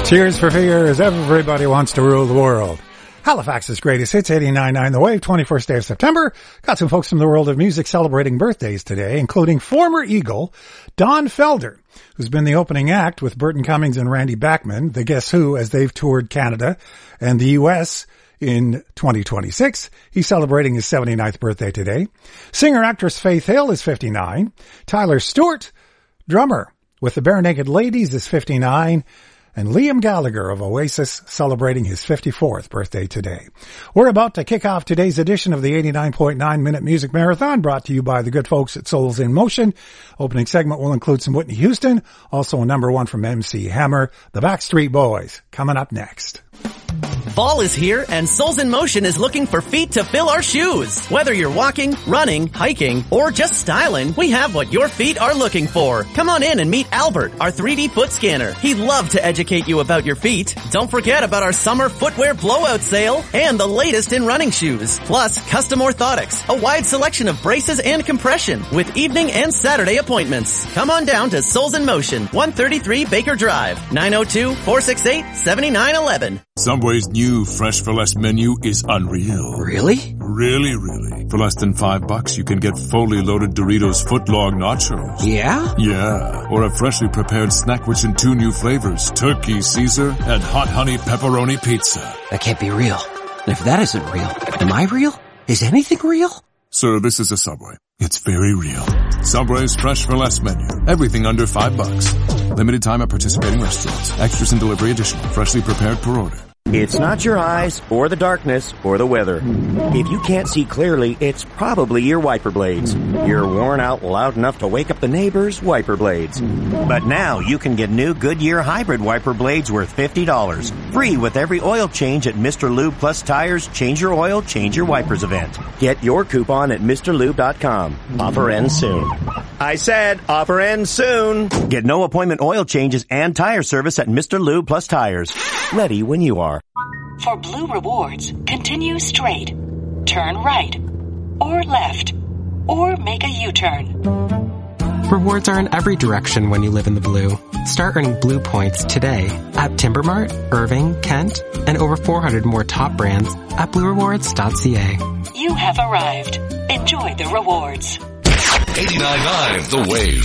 Tears for Fears, Everybody Wants to Rule the World. Halifax's greatest hits, 89.9 The Wave, 21st day of September. Got some folks from the world of music celebrating birthdays today, including former Eagle, Don Felder, who's been the opening act with Burton Cummings and Randy Bachman, the Guess Who, as they've toured Canada and the U.S. in 2026. He's celebrating his 79th birthday today. Singer-actress Faith Hill is 59. Tyler Stewart, drummer with the Bare Naked Ladies, is 59. And Liam Gallagher of Oasis celebrating his 54th birthday today. We're about to kick off today's edition of the 89.9 Minute Music Marathon, brought to you by the good folks at Souls in Motion. Opening segment will include some Whitney Houston, also a number one from MC Hammer, the Backstreet Boys, coming up next. Fall is here, and Souls in Motion is looking for feet to fill our shoes. Whether you're walking, running, hiking, or just styling, we have what your feet are looking for. Come on in and meet Albert, our 3D foot scanner. He'd love to educate you about your feet. Don't forget about our summer footwear blowout sale and the latest in running shoes. Plus, custom orthotics, a wide selection of braces and compression with evening and Saturday appointments. Come on down to Souls in Motion, 133 Baker Drive, 902-468-7911. Subway's new Fresh for Less menu is unreal. Really? Really. For less than $5, you can get fully loaded Doritos footlong nachos. Yeah? Yeah. Or a freshly prepared snack rich in 2 new flavors, Turkey Caesar and Hot Honey Pepperoni Pizza. That can't be real. And if that isn't real, am I real? Is anything real? Sir, this is a Subway. It's very real. Subway's Fresh for Less menu. Everything under $5. Limited time at participating restaurants. Extras and delivery additional. Freshly prepared per order. It's not your eyes, or the darkness, or the weather. If you can't see clearly, it's probably your wiper blades. You're worn out loud enough to wake up the neighbors' wiper blades. But now you can get new Goodyear hybrid wiper blades worth $50. Free with every oil change at Mr. Lube Plus Tires Change Your Oil, Change Your Wipers event. Get your coupon at MrLube.com. Offer ends soon. I said offer ends soon. Get no appointment oil changes and tire service at Mr. Lube Plus Tires. Ready when you are. For Blue Rewards, continue straight, turn right, or left, or make a U-turn. Rewards are in every direction when you live in the Blue. Start earning Blue points today at Timbermart, Irving, Kent, and over 400 more top brands at bluerewards.ca. You have arrived. Enjoy the rewards. 89.9 The Wave.